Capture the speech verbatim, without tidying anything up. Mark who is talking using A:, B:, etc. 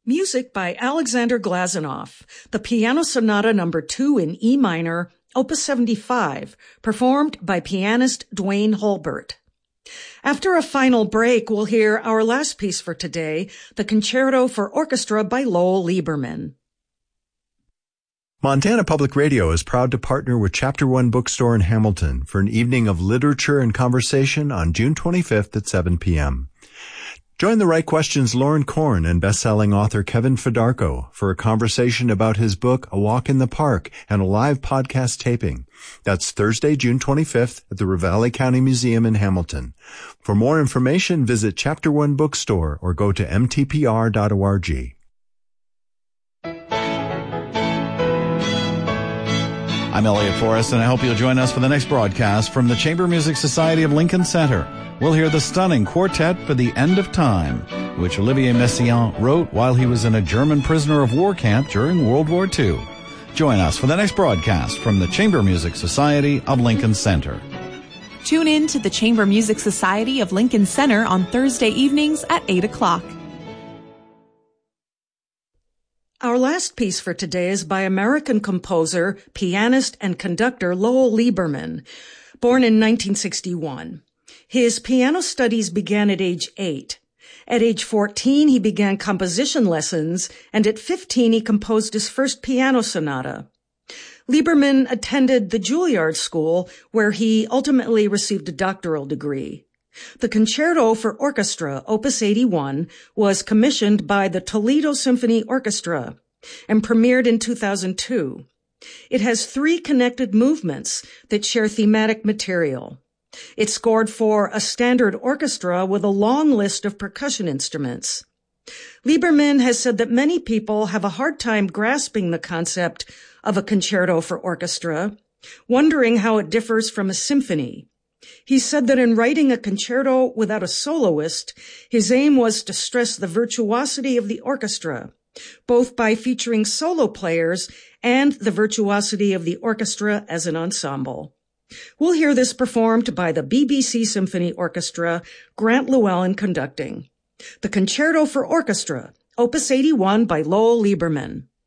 A: Music by Alexander Glazunov, the Piano Sonata number two in E minor, Opus seventy-five, performed by pianist Duane Holbert. After a final break, we'll hear our last piece for today, the Concerto for Orchestra by Lowell Lieberman.
B: Montana Public Radio is proud to partner with Chapter One Bookstore in Hamilton for an evening of literature and conversation on June twenty-fifth at seven p.m. Join the Right Questions Lauren Korn and best-selling author Kevin Fedarko for a conversation about his book, A Walk in the Park, and a live podcast taping. That's Thursday, June twenty-fifth at the Ravalli County Museum in Hamilton. For more information, visit Chapter One Bookstore or go to m t p r dot org.
C: I'm Elliot Forrest, and I hope you'll join us for the next broadcast from the Chamber Music Society of Lincoln Center. We'll hear the stunning Quartet for the End of Time, which Olivier Messiaen wrote while he was in a German prisoner of war camp during World War Two. Join us for the next broadcast from the Chamber Music Society of Lincoln Center.
D: Tune in to the Chamber Music Society of Lincoln Center on Thursday evenings at eight o'clock.
A: Our last piece for today is by American composer, pianist, and conductor Lowell Lieberman, born in nineteen sixty-one. His piano studies began at age eight. At age fourteen, he began composition lessons, and at fifteen, he composed his first piano sonata. Lieberman attended the Juilliard School, where he ultimately received a doctoral degree. The Concerto for Orchestra, Opus eighty-one, was commissioned by the Toledo Symphony Orchestra and premiered in two thousand two. It has three connected movements that share thematic material. It's scored for a standard orchestra with a long list of percussion instruments. Lieberman has said that many people have a hard time grasping the concept of a concerto for orchestra, wondering how it differs from a symphony. He said that in writing a concerto without a soloist, his aim was to stress the virtuosity of the orchestra, both by featuring solo players and the virtuosity of the orchestra as an ensemble. We'll hear this performed by the B B C Symphony Orchestra, Grant Llewellyn conducting. The Concerto for Orchestra, Opus eighty-one by Lowell Lieberman.